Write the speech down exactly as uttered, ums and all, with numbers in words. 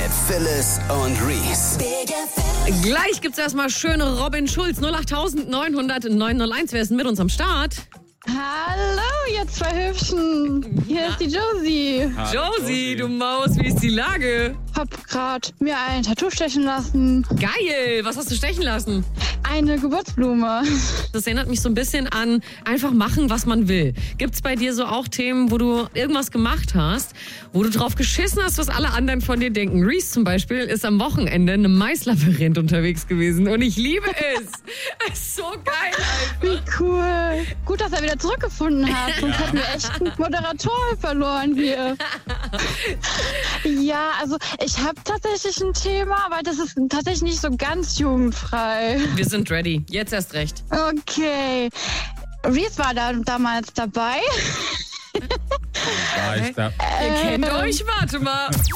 mit Phyllis und Reese. Gleich gibt's erstmal schöne Robin Schulz. null acht neun null null neun null eins. Wer ist denn mit uns am Start? Hallo, ihr zwei Hübschen. Hier ist die Josie. Josie, du Maus, wie ist die Lage? Hab grad mir ein Tattoo stechen lassen. Geil, was hast du stechen lassen? Eine Geburtsblume. Das erinnert mich so ein bisschen an einfach machen, was man will. Gibt's bei dir so auch Themen, wo du irgendwas gemacht hast, wo du drauf geschissen hast, was alle anderen von dir denken? Reese zum Beispiel ist am Wochenende in einem Maislabyrinth unterwegs gewesen und ich liebe es. Es ist so geil einfach. Wie cool. Gut, dass er wieder zurückgefunden hat. Sonst hätten wir echt einen Moderator verloren hier. Ja, also ich habe tatsächlich ein Thema, aber das ist tatsächlich nicht so ganz jugendfrei. Wir sind ready. Jetzt erst recht. Okay. Reese war da damals dabei. War ich da? Ihr kennt euch, warte mal.